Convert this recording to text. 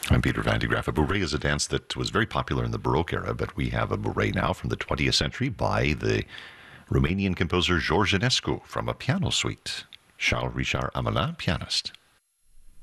I'm Peter Van de Graaff. A bourrée is a dance that was very popular in the Baroque era, but we have a bourrée now from the 20th century by the Romanian composer George Enescu from a piano suite. Charles Richard Amelin, pianist.